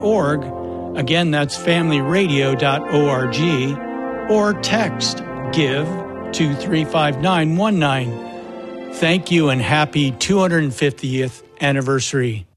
org. Again, that's familyradio.org, or text GIVE to 35919. Thank you and happy 250th anniversary.